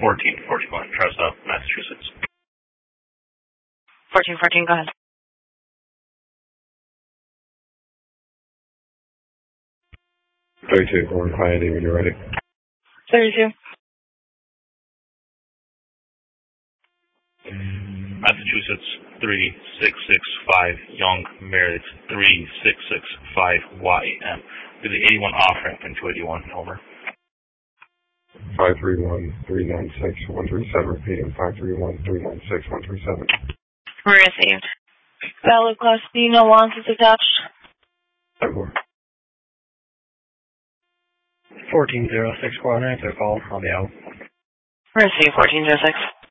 1441, Trestop, Massachusetts. 1414, go ahead. 32, Warren, hi, Eddie, when you're ready. 32. Massachusetts, 3665, Young, Meredith, 3665YM. To the 81 off ramp in 281, over. 531-396-137, repeating 531-396-137. Received. Valid Class B, no losses attached. 14064, answer call. I'll be out. Receive 1406.